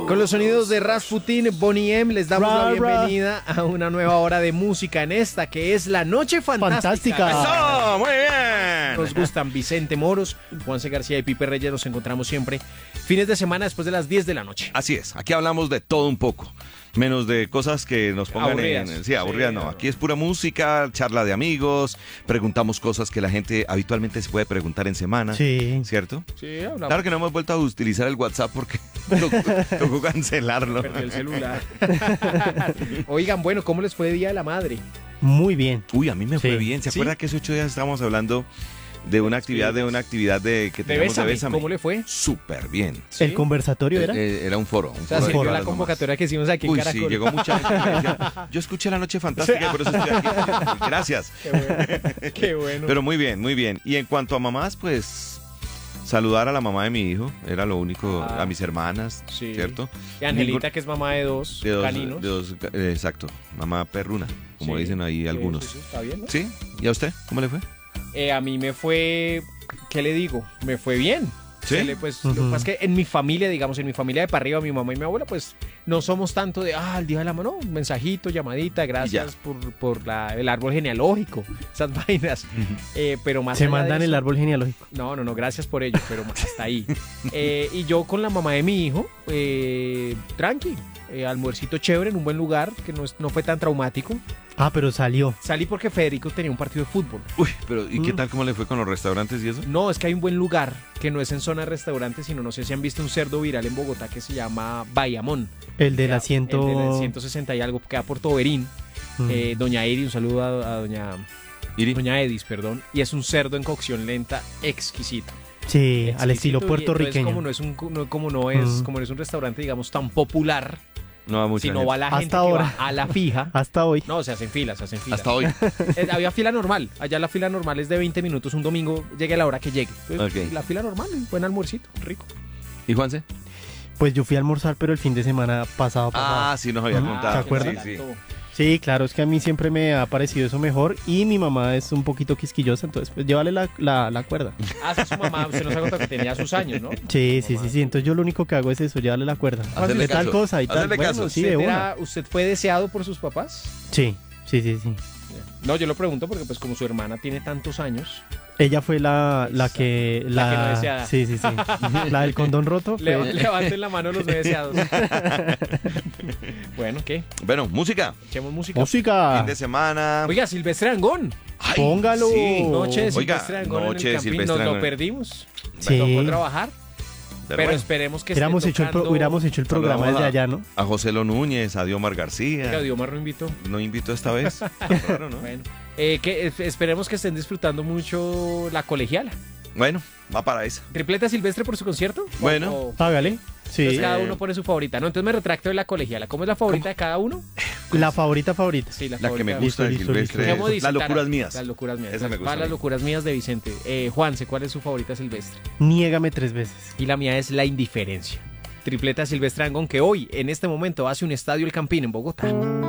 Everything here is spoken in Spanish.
Con los sonidos de Rasputin, Boney M, les damos la bienvenida a una nueva hora de música en esta, que es la Noche Fantástica. ¡Eso! ¡Muy bien! Nos gustan Vicente Moros, Juanse García y Pipe Reyes. Nos encontramos siempre fines de semana después de las 10 de la noche. Así es, aquí hablamos de todo un poco. Menos de cosas que nos pongan aburridas. Aburridas no. Aquí es pura música, charla de amigos, preguntamos cosas que la gente habitualmente se puede preguntar en semana. Sí. ¿Cierto? Sí, hablamos. Claro que no hemos vuelto a utilizar el WhatsApp porque tocó cancelarlo. Perdí el celular. Oigan, bueno, ¿cómo les fue Día de la Madre? Muy bien. Uy, a mí me fue bien. ¿Se ¿Sí? acuerda que hace 8 días estábamos hablando de una actividad que De teníamos de Bésame, Bésame? ¿cómo le fue? Súper bien. ¿Sí? ¿El conversatorio era? Era un foro. O sea, de sirvió todas la las convocatoria que hicimos aquí en Uy, Caracol. sí, llegó mucha gente que me decía, yo escuché La Noche Fantástica, por eso estoy aquí. Gracias. Qué bueno. Qué bueno. Pero muy bien, muy bien. Y en cuanto a mamás, pues saludar a la mamá de mi hijo, era lo único, a mis hermanas, Sí. ¿cierto? Y Angelita, que es mamá de dos caninos. Exacto, mamá perruna, como Sí. dicen ahí Sí, algunos. sí, está bien, ¿no? ¿Sí? ¿Y a usted? ¿Cómo le fue? A mí me fue, ¿qué le digo? Me fue bien. ¿Sí? Pues, lo que pasa es que en mi familia, digamos, en mi familia de para arriba, mi mamá y mi abuela, pues no somos tanto de, el día de la mano, un mensajito, llamadita, gracias por el árbol genealógico, esas vainas. Pero más Se allá de mandan el eso- árbol genealógico. No, gracias por ello, pero hasta ahí. Y yo con la mamá de mi hijo, tranqui, almuercito chévere en un buen lugar, que no fue tan traumático. Ah, pero salió. Salí porque Federico tenía un partido de fútbol. Uy, pero ¿y qué tal cómo le fue con los restaurantes y eso? No, es que hay un buen lugar que no es en zona de restaurantes, sino no sé si han visto un cerdo viral en Bogotá que se llama Bayamón. El del El asiento. del 160 y algo, queda por Toberín. Doña Edi, un saludo a doña Edis, perdón. Y es un cerdo en cocción lenta exquisito. Sí, al estilo Exquisito, y puertorriqueño. entonces, como no es un restaurante, digamos, tan popular, No va mucha sino gente. va la gente Hasta que ahora. va a la fija. Hasta hoy. No, se hacen filas. Hasta hoy. Había fila normal. Allá la fila normal es de 20 minutos un domingo, llegue a la hora que llegue. Entonces, Ok. la fila normal, un buen almuercito, rico. ¿Y Juanse? Pues yo fui a almorzar, pero el fin de semana pasado. Sí, nos había Ajá, contado. ¿te acuerdas? Sí, sí. Sí, claro, es que a mí siempre me ha parecido eso mejor y mi mamá es un poquito quisquillosa, entonces pues llévale la cuerda. Sí, su mamá, usted nos ha contado que tenía sus años, ¿no? Sí, entonces yo lo único que hago es eso, llévale la cuerda. Hacerle De tal caso. cosa y tal. Hacerle Bueno, caso. sí, de una. ¿Usted fue deseado por sus papás? Sí. No, yo lo pregunto porque pues como su hermana tiene tantos años, Ella fue la que no deseada. Sí. La del condón roto. fue- levanten la mano los no deseados. Bueno, ¿qué? Bueno, música. Echemos música. Música. Fin de semana. Oiga, Silvestre Angón. Ay, Póngalo. sí. Noche de Oiga, Silvestre Angón noche de en el Campín. Silvestre Nos lo Angón. perdimos. Sí. Tocó trabajar. Pero bueno, esperemos que Hubiéramos esté hubiéramos hecho el programa Saludamos desde allá, ¿no? a José Lo Núñez, a Diomar García. Oiga, Diomar lo invitó. No invitó esta vez. Claro, ¿no? Bueno, esperemos que estén disfrutando mucho la colegiala. Bueno, va para esa. ¿Tripleta Silvestre por su concierto? Bueno. Hágale. Sí. Entonces cada uno pone su favorita, ¿no? Entonces me retracto de la colegiala. ¿Cómo es la favorita de cada uno? La favorita. Sí, La que me favorita. gusta de Listo, Silvestre. ¿Cómo dice, Las Tara? locuras mías. Las locuras mías. Esa me gusta a Las mí. locuras mías de Vicente. Juanse, ¿cuál es su favorita Silvestre? Niégame 3 veces. Y la mía es La Indiferencia. Tripleta Silvestre Angón, que hoy, en este momento, hace un estadio El Campín en Bogotá.